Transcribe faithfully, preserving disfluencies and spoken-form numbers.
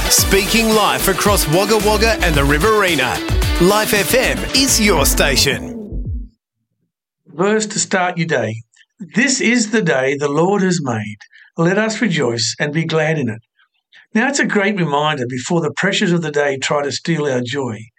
Speaking life across Wagga Wagga and the Riverina, Life F M is your station. Verse to start your day. This is the day the Lord has made. Let us rejoice and be glad in it. Now, it's a great reminder before the pressures of the day try to steal our joy.